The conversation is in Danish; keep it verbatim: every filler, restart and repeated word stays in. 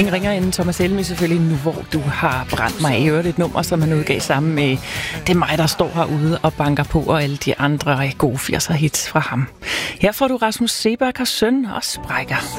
klokken ringer inden Thomas Helmig selvfølgelig nu, hvor du har brændt mig i øvrigt et nummer, som han udgav sammen med Det er mig, der står herude og banker på, og alle de andre gode firser hits fra ham. Her får du Rasmus Seebach og Søn og Sprækker.